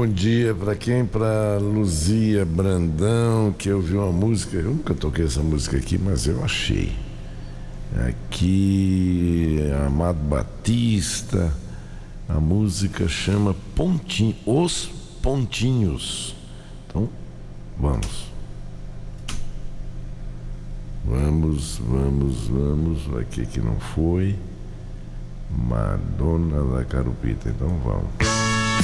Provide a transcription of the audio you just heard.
bom dia para quem? Para Luzia Brandão, que eu vi uma música, eu nunca toquei essa música aqui, mas eu achei. Aqui, Amado Batista, a música chama Pontinho, Os Pontinhos. Então, vamos. Vamos. Aqui que não foi. Madonna da Carupita. Então vamos.